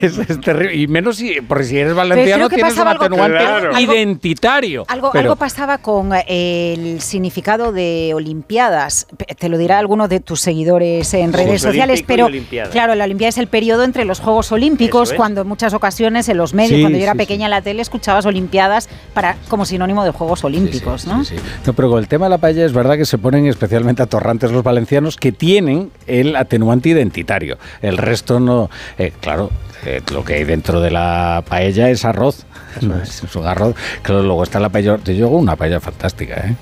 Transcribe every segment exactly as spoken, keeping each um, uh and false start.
Es, es terrible. Y menos si, porque si eres valenciano tienes un atenuante claro. identitario. Algo, pero... algo pasaba con el significado de Olimpiadas. Te lo dirá alguno de tus seguidores en redes Juegos sociales, pero claro, la Olimpiada es el periodo entre los Juegos Olímpicos, cuando en muchas ocasiones en los medios, sí, cuando yo era sí, pequeña sí. en la tele, escuchabas Olimpiadas para como sinónimo de Juegos Olímpicos, sí, sí, ¿no? Sí, sí. No, pero con el tema de la paella es verdad que se ponen especialmente atorrantes los valencianos que tienen el atenuante identitario. El resto no... Eh, claro... Eh, lo que hay dentro de la paella es arroz. Eso es. Es un arroz. Claro, luego está la paella. Yo hago una paella fantástica, ¿eh?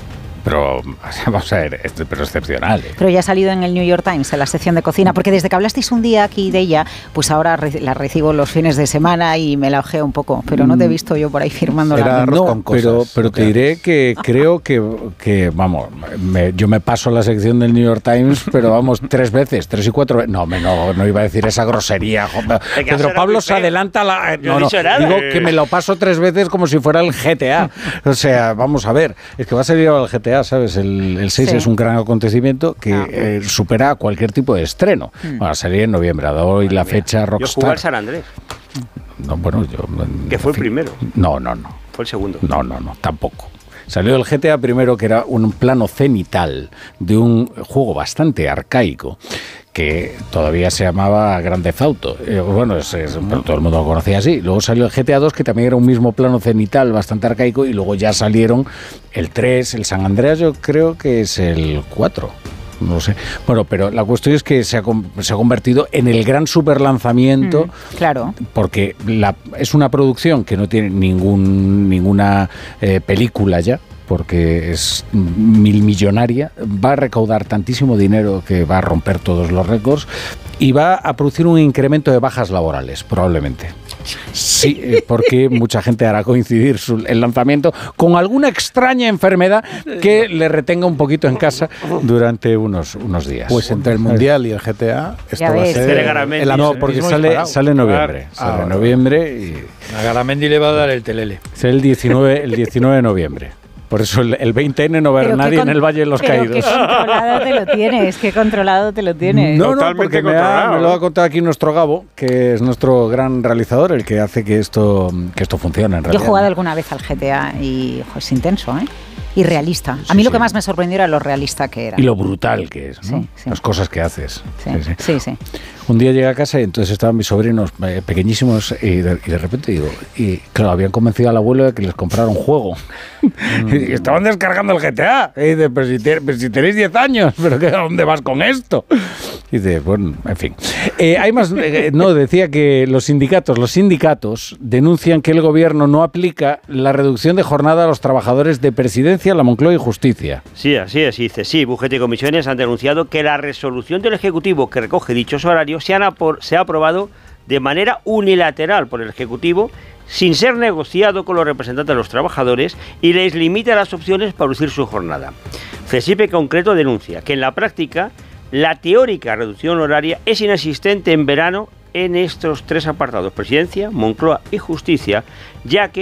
Pero vamos a ver, pero excepcional. ¿eh? Pero ya ha salido en el New York Times, en la sección de cocina, porque desde que hablasteis un día aquí de ella, pues ahora re- la recibo los fines de semana y me la ojeo un poco, pero no te he visto yo por ahí firmando Era la... No, con cosas, pero, pero te diré que creo que, que vamos, me, yo me paso la sección del New York Times, pero vamos, tres veces, tres y cuatro veces. No, me, no, no iba a decir esa grosería. Pedro Pablo se adelanta la... No, no, digo que me lo paso tres veces como si fuera el G T A. O sea, vamos a ver, es que va a salir ahora el G T A, ¿sabes? El, el seis sí. es un gran acontecimiento que ah. eh, supera cualquier tipo de estreno. Mm. Va a salir en noviembre, a hoy la fecha Rockstar. Yo jugué al San Andrés. No, bueno, yo... Que fue el primero. No, no, no. Fue el segundo. No, no, no, tampoco. Salió el G T A primero, que era un plano cenital de un juego bastante arcaico que todavía se llamaba Grand Theft Auto. Eh, bueno, es, es, todo el mundo lo conocía así. Luego salió el G T A dos, que también era un mismo plano cenital bastante arcaico, y luego ya salieron el tres, el San Andreas, yo creo que es el cuatro. No sé. Bueno, pero la cuestión es que se ha, se ha convertido en el gran superlanzamiento. Mm, claro. Porque la, es una producción que no tiene ningún ninguna eh, película ya, porque es mil millonaria, va a recaudar tantísimo dinero que va a romper todos los récords y va a producir un incremento de bajas laborales, probablemente. Sí, porque mucha gente hará coincidir su, el lanzamiento con alguna extraña enfermedad que le retenga un poquito en casa durante unos, unos días. Pues entre el Mundial y el G T A, esto ya va ves. a ser... El, no, porque sale, sale en noviembre. Ah, sale en noviembre y... A Garamendi le va a dar el telele. Es el diecinueve, el diecinueve de noviembre. Por eso el, el veinte ene no va a haber nadie con, en el Valle de los pero Caídos. Qué controlado te lo tienes, qué controlado te lo tienes. No, no, porque me, ha, me lo ha contado aquí nuestro Gabo, que es nuestro gran realizador, el que hace que esto, que esto funcione en realidad. Yo he jugado alguna vez al G T A y jo, es intenso, ¿eh? Y realista. A mí sí, lo que sí. más me sorprendió era lo realista que era. Y lo brutal que es, ¿no? Sí, sí. Las cosas que haces. Sí, sí, sí. sí. Un día llegué a casa y entonces estaban mis sobrinos eh, pequeñísimos y de, y de repente digo, y claro, habían convencido al abuelo de que les comprara un juego. Mm. Y estaban descargando el G T A. Y dice, pero si, te, pero si tenéis diez años, ¿pero qué, a dónde vas con esto? Y dice, bueno, en fin. Eh, hay más, eh, no, decía que los sindicatos, los sindicatos denuncian que el gobierno no aplica la reducción de jornada a los trabajadores de Presidencia, la Moncloa y Justicia. Sí, así es, dice, sí, Bufete y comisiones han denunciado que la resolución del Ejecutivo que recoge dichos horarios se, han apor- se ha aprobado de manera unilateral por el Ejecutivo sin ser negociado con los representantes de los trabajadores y les limita las opciones para reducir su jornada. CESIP en concreto denuncia que en la práctica la teórica reducción horaria es inexistente en verano en estos tres apartados, Presidencia, Moncloa y Justicia, ya que